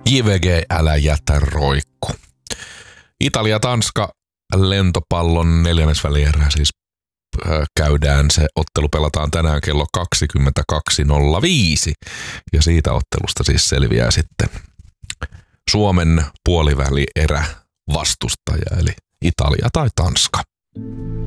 JVG, älä jätä roikku. Italia-Tanska lentopallon neljännesvälierä siis käydään. Se ottelu pelataan tänään kello 22.05 ja siitä ottelusta siis selviää sitten Suomen puolivälierä vastustaja eli Italia tai Tanska.